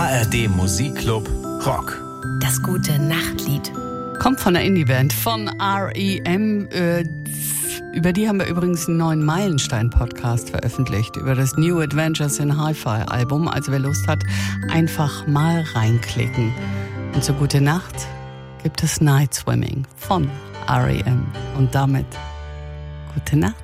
ARD Musikclub Rock. Das gute Nachtlied. Kommt von der Indie-Band von R.E.M. Über die haben wir übrigens einen neuen Meilenstein-Podcast veröffentlicht, über das New Adventures in Hi-Fi-Album. Also wer Lust hat, einfach mal reinklicken. Und zur gute Nacht gibt es Night Swimming von R.E.M. Und damit gute Nacht.